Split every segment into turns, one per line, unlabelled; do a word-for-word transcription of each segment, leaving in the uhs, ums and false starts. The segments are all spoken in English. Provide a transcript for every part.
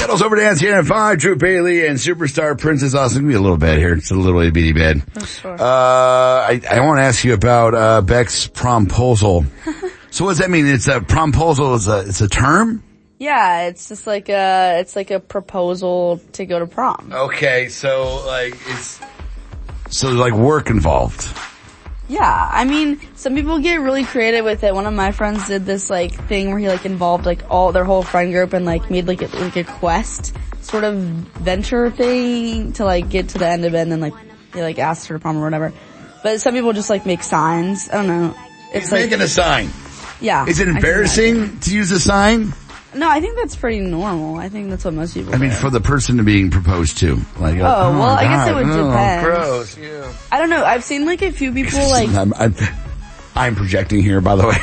Cuddles over dance here at five, Drew Bailey and Superstar Princess Austin. Give me a little bed here. It's a little itty bitty bed.
Oh, sure.
Uh, I, I want to ask you about, uh, Beck's promposal. So what does that mean? It's a promposal is a, it's a term?
Yeah, it's just like a, it's like a proposal to go to prom.
Okay, so like, it's, so there's like work involved.
Yeah, I mean, some people get really creative with it. One of my friends did this like thing where he like involved like all their whole friend group and like made like a, like a quest sort of venture thing to like get to the end of it, and then like they like asked her to prom or whatever. But some people just like make signs. I don't know. It's
He's
like,
making a sign.
Yeah.
Is it embarrassing to use a sign?
No, I think that's pretty normal. I think that's what most people
I mean,
do.
for the person being proposed to. Like,
oh, well,
my
I guess it
God,
would
oh,
depend.
Gross, yeah.
I don't know. I've seen like a few people like...
I'm, I'm, I'm projecting here, by the way.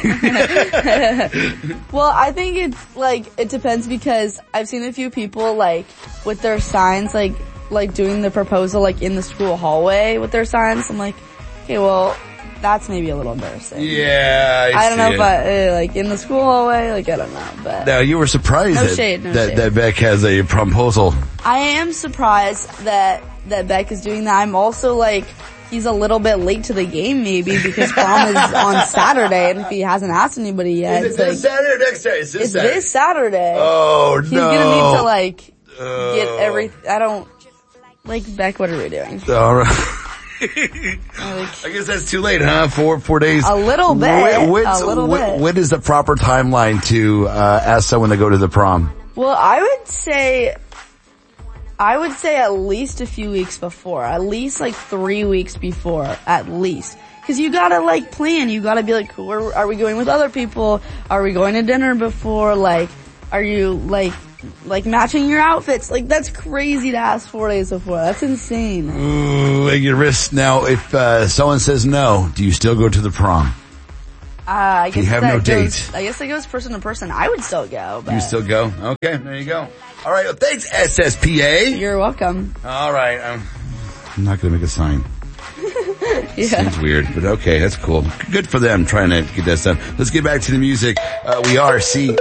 Well, I think it's like, it depends because I've seen a few people like with their signs, like, like doing the proposal like in the school hallway with their signs. I'm like, okay, well, that's maybe a little embarrassing.
Yeah, I,
I don't know
see
if I, uh, like in the school hallway, like I don't know, but.
Now, you were surprised
No
that,
shade, no
that,
shade.
that Beck has a promposal.
I am surprised that, that Beck is doing that. I'm also like, he's a little bit late to the game maybe because prom is on Saturday, and if he hasn't asked anybody yet,
Is it
it's
this
like,
Saturday or next Saturday? It's this
it's
Saturday.
this Saturday.
Oh,
He's
no.
gonna need to like,
Oh.
get every, I don't, like Beck, what are we doing?
All right.
Like,
I guess that's too late, huh? Four, four days.
A little bit.
When, when's-
A little
when-
bit.
when is the proper timeline to, uh, ask someone to go to the prom?
well, I would say, I would say at least a few weeks before. At least like three weeks before, at least. Cause you gotta like plan, you gotta be like, where, are we going with other people? Are we going to dinner before? Like, are you like, like matching your outfits? Like that's crazy to ask four days before. That's insane.
Ooh, at your risk. Now, if, uh, someone says no, do you still go to the prom?
Uh, I guess
You have
that
no
goes,
date.
I guess it goes person to person. I would still go, but.
You still go? Okay, there you go. All right, well, thanks, S S P A.
You're welcome.
All right, I'm, I'm not gonna make a sign.
Yeah.
Seems weird, but okay, that's cool. Good for them trying to get that done. Let's get back to the music. Uh, we are C